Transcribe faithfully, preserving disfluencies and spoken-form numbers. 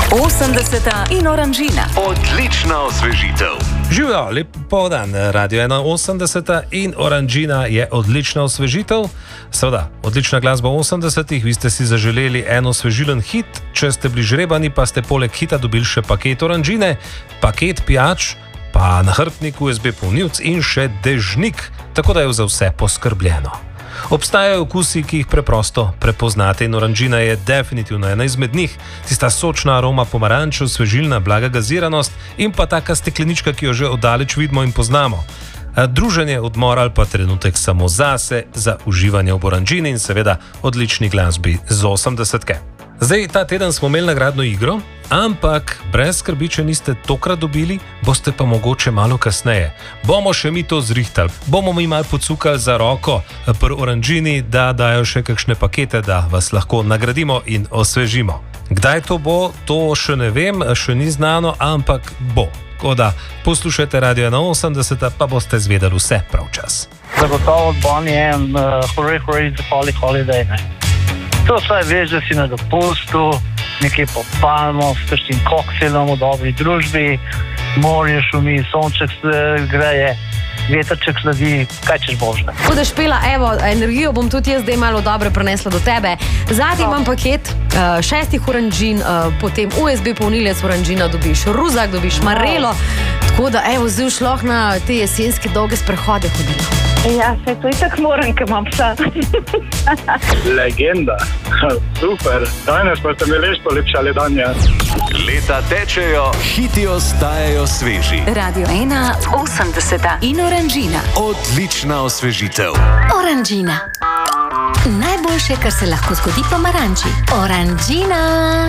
osemdeseta in oranžina. Odlična osvežitev. Živijo, lep povdan, Radio ena osemdeseta in oranžina je odlična osvežitev. Seveda, odlična glasba v osemdesetih, vi ste si zaželeli en osvežilen hit, če ste bili žrebani, pa ste poleg hita dobili še paket oranžine, paket pijač, pa nahrbtnik U S B polnilc in še dežnik, tako da je za vse poskrbljeno. Obstajajo okusi, ki jih preprosto prepoznate in oranžina je definitivno ena izmed njih. Tista sočna aroma pomaranč, osvežilna, blaga gaziranost in pa taka steklenička, ki jo že oddaleč vidimo in poznamo. Druženje, odmor ali pa trenutek samo zase, za uživanje v oranžini in seveda odlični glasbi z osemdesetke. Zdaj, ta teden smo imeli nagradno igro, ampak brez skrbi, če niste tokrat dobili, boste pa mogoče malo kasneje. Bomo še mi to zrihtali, bomo mi malo pocukali za roko pri oranžini, da dajo še kakšne pakete, da vas lahko nagradimo in osvežimo. Kdaj to bo, to še ne vem, še ni znano, ampak bo. Tako da poslušajte Radio ena osemdeseta, pa boste zvedeli vse prav čas. Zagotovo od Bonnie M, uh, hurray, hurray, the Holly Holiday, ne. To vsaj veš, da si na dopustu, nekje pod palmo, s kakšnim koktelom v dobri družbi, morje šumi, sonček greje, vetrček sledi, kaj češ božne. Budeš pela, evo, energijo bom tudi jaz zdaj malo dobro prenesla do tebe. Zadnji imam paket uh, šestih oranžin, uh, potem U S B polnilec oranžina, dobiš ruzak, dobiš marelo, tako da evo, zdaj šloh na te jesenske dolge sprehode hodila. Ja, se to itak moram, ker imam psa. Legenda. Super. Danes pa ste mi lež polepšali danje. Leta tečejo, hiti ostajajo sveži. Radio ena osemdeseta in oranžina. Odlična osvežitev. Oranžina. Najboljše, kar se lahko zgodi pomaranči. Oranžina.